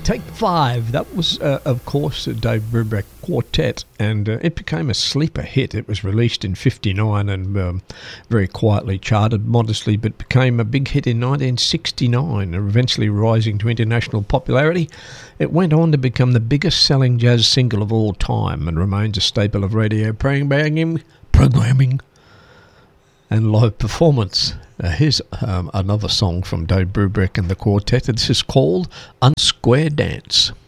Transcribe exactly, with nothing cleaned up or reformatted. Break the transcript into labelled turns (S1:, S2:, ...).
S1: Take Five. That was, uh, of course, a Dave Brubeck quartet, and uh, it became a sleeper hit. It was released in fifty-nine and um, very quietly charted, modestly, but became a big hit in nineteen sixty-nine, eventually rising to international popularity. It went on to become the biggest selling jazz single of all time and remains a staple of radio programming, programming and live performance. Uh, here's um, another song from Dave Brubeck and the quartet. This is called Unsquare Dance.